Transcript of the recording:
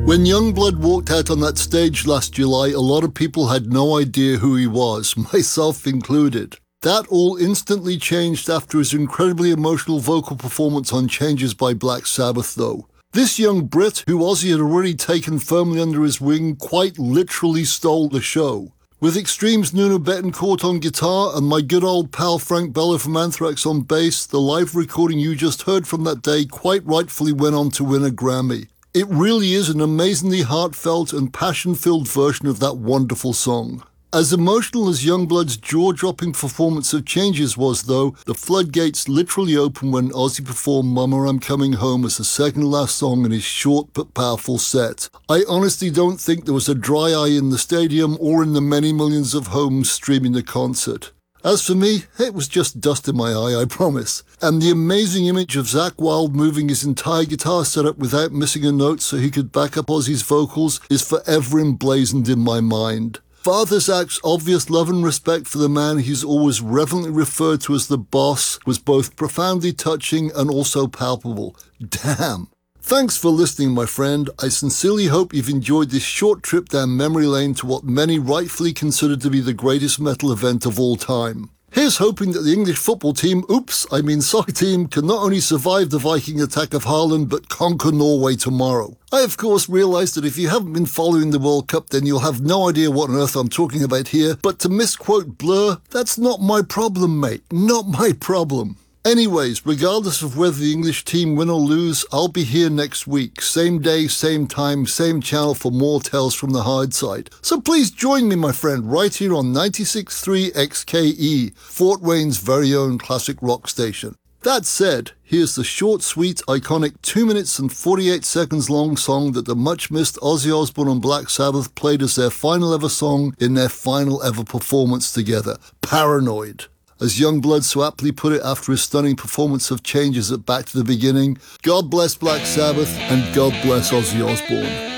When Youngblood walked out on that stage last July, a lot of people had no idea who he was, myself included. That all instantly changed after his incredibly emotional vocal performance on Changes by Black Sabbath, though. This young Brit, who Ozzy had already taken firmly under his wing, quite literally stole the show. With Extreme's Nuno Bettencourt on guitar and my good old pal Frank Bello from Anthrax on bass, the live recording you just heard from that day quite rightfully went on to win a Grammy. It really is an amazingly heartfelt and passion-filled version of that wonderful song. As emotional as Youngblood's jaw-dropping performance of Changes was, though, the floodgates literally opened when Ozzy performed Mama I'm Coming Home as the second-last song in his short but powerful set. I honestly don't think there was a dry eye in the stadium or in the many millions of homes streaming the concert. As for me, it was just dust in my eye, I promise. And the amazing image of Zakk Wylde moving his entire guitar setup without missing a note so he could back up Ozzy's vocals is forever emblazoned in my mind. Father Zakk's obvious love and respect for the man he's always reverently referred to as the boss was both profoundly touching and also palpable. Damn. Thanks for listening, my friend. I sincerely hope you've enjoyed this short trip down memory lane to what many rightfully consider to be the greatest metal event of all time. Here's hoping that the English football team, soccer team, can not only survive the Viking attack of Haaland, but conquer Norway tomorrow. I, of course, realise that if you haven't been following the World Cup, then you'll have no idea what on earth I'm talking about here, but to misquote Blur, that's not my problem, mate. Not my problem. Anyways, regardless of whether the English team win or lose, I'll be here next week. Same day, same time, same channel for more Tales from the Hard Side. So please join me, my friend, right here on 96.3 XKE, Fort Wayne's very own classic rock station. That said, here's the short, sweet, iconic 2 minutes and 48 seconds long song that the much-missed Ozzy Osbourne and Black Sabbath played as their final ever song in their final ever performance together, Paranoid. As Youngblood so aptly put it after his stunning performance of Changes at Back to the Beginning, God bless Black Sabbath and God bless Ozzy Osbourne.